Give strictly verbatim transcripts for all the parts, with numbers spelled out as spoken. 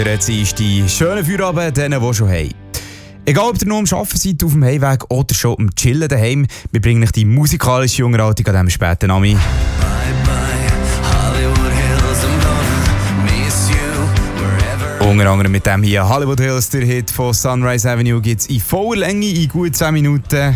Jetzt ist die schöne Feierabend denen, die schon haben. Egal, ob ihr nur am Arbeiten seid, auf dem Heimweg oder schon am Chillen daheim, wir bringen euch die musikalische Unterhaltung an diesem späten Nami. Unter anderem mit dem hier Hollywood Hills, der Hit von Sunrise Avenue, gibt es in voller Länge in gut zehn Minuten.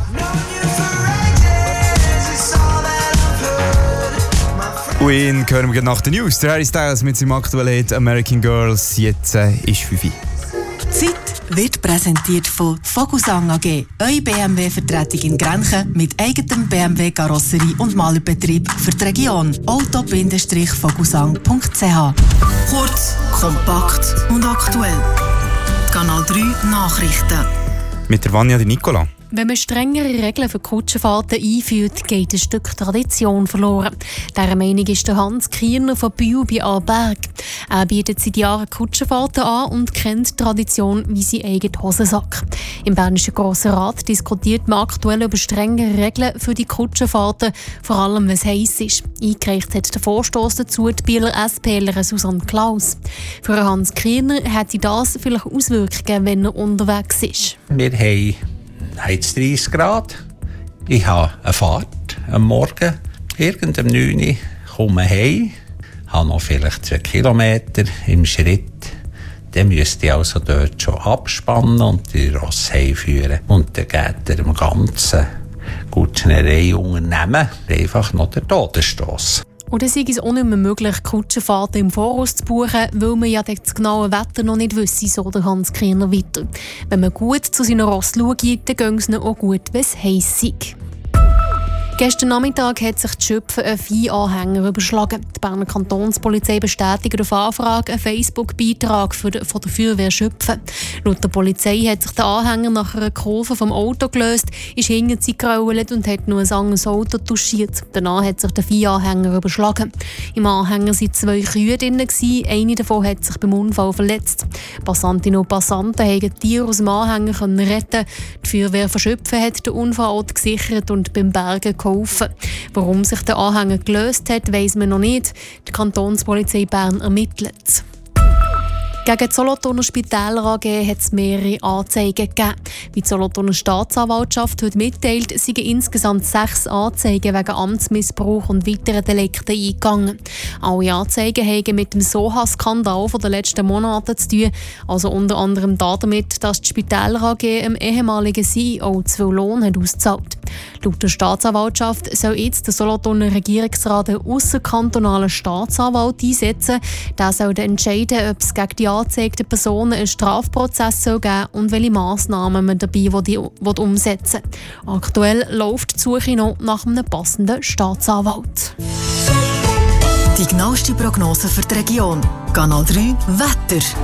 Und ihn hören wir nach den News. Der Harry Styles mit seinem aktuellen Hit American Girls. Jetzt äh, ist fünf Uhr. Zeit wird präsentiert von Vogelsang A G. Eure B M W-Vertretung in Grenchen mit eigenem B M W-Karosserie und Malerbetrieb für die Region. auto Vogelsang punkt c h. Kurz, kompakt und aktuell. Kanal drei Nachrichten. Mit der Vanja de Nicola. Wenn man strengere Regeln für Kutschenfahrten einführt, geht ein Stück Tradition verloren. Dieser Meinung ist der Hans Kierner von Bühl bei Aarberg. Er bietet seit Jahren Kutschenfahrten an und kennt die Tradition wie sein eigener Hosensack. Im Bernischen Grossen Rat diskutiert man aktuell über strengere Regeln für die Kutschenfahrten, vor allem wenn es heiß ist. Eingereicht hat der Vorstoss dazu die Bieler SPlerin Susanne Klaus. Für Hans Kierner hätte das vielleicht Auswirkungen, wenn er unterwegs ist. Wir haben Heiz dreißig Grad. Ich habe eine Fahrt am Morgen. Irgend um neun Uhr komme ich heim. Habe noch vielleicht zwei Kilometer im Schritt. Dann müsste ich also dort schon abspannen und die Ross heimführen. Und dann geht er im ganzen Kutschnerei-Unternehmen einfach noch der Todesstoss. Und dann sei es auch nicht mehr möglich, Kutschenfahrten im Voraus zu buchen, weil man ja das genaue Wetter noch nicht wisse, so der Hans Kierner weiter. Wenn man gut zu seinen Ross schaut, dann geht es auch gut, wenn es heiß ist. Gestern Nachmittag hat sich die Schöpfe einen Viehanhänger überschlagen. Die Berner Kantonspolizei bestätigt auf Anfrage einen Facebook-Beitrag von der Feuerwehr Schöpfe. Laut der Polizei hat sich der Anhänger nach einer Kurve vom Auto gelöst, ist hinten gerollt und hat nur ein anderes Auto touchiert. Danach hat sich der Viehanhänger überschlagen. Im Anhänger waren zwei Kühe drin, eine davon hat sich beim Unfall verletzt. Passantinnen und Passanten konnten die Tiere aus dem Anhänger retten. Die Feuerwehr von Schöpfe hat den Unfallort gesichert und beim Bergen geholfen. Warum sich der Anhänger gelöst hat, weiss man noch nicht. Die Kantonspolizei Bern ermittelt. Gegen die Solothurner Spitäler A G hat es mehrere Anzeigen gegeben. Wie die Solothurner Staatsanwaltschaft heute mitteilt, sind insgesamt sechs Anzeigen wegen Amtsmissbrauch und weiteren Delikten eingegangen. Alle Anzeigen haben mit dem Soha-Skandal der letzten Monate zu tun, also unter anderem damit, dass die Spitäler A G einem ehemaligen C E O zu viel Lohn hat ausgezahlt. Laut der Staatsanwaltschaft soll jetzt der Solothurner Regierungsrat einen ausserkantonalen Staatsanwalt einsetzen. Der soll dann entscheiden, ob es gegen die angezeigten Personen einen Strafprozess geben soll und welche Massnahmen man dabei umsetzen will. Aktuell läuft die Suche noch nach einem passenden Staatsanwalt. Die genaueste Prognose für die Region. Kanal drei Wetter.